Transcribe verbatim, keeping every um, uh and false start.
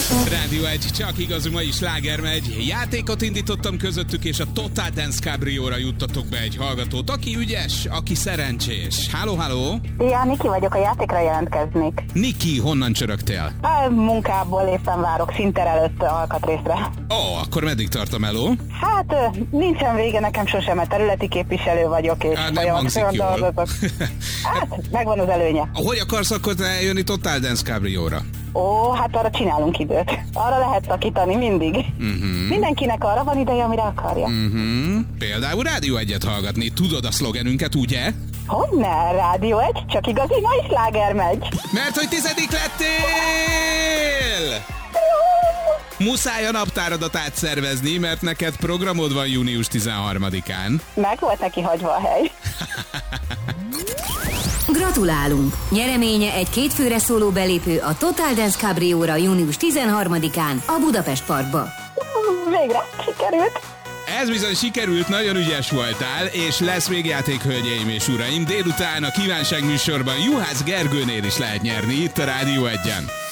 Rádió egy, csak igazú mai sláger megy. Játékot indítottam közöttük, és a Total Dance Cabrióra juttatok be egy hallgatót, aki ügyes, aki szerencsés. Háló, háló! Ja, Niki vagyok, a játékra jelentkeznék. Niki, honnan csörögtél? A munkából éppen várok Szinter előtt alkatrészre. Ó, oh, akkor meddig tart a meló? Hát nincsen vége, nekem sosem, mert területi képviselő vagyok, és hát, nem hangzik jól. Hát, megvan az előnye. Hogy akarsz akkor eljönni Total Dance Cabrióra? Ó, hát arra csinálunk időt. Arra lehet szakítani mindig. Uh-huh. Mindenkinek arra van ideje, amire akarja. Uh-huh. Például Rádió egyet hallgatni. Tudod a szlogenünket, ugye? Hogyne? Rádió egy, csak igazi mai sláger megy. Mert hogy tizedik lettél! Muszáj a naptáradat átszervezni, mert neked programod van június tizenharmadikán. Meg volt neki hagyva a hely. Gratulálunk! Nyereménye egy kétfőre szóló belépő a Total Dance Cabrióra június tizenharmadikán a Budapest Parkba. Végre sikerült! Ez bizony sikerült, nagyon ügyes voltál, és lesz még játék, hölgyeim és uraim. Délután a kívánság műsorban Juhász Gergőnél is lehet nyerni itt a Rádió egyen.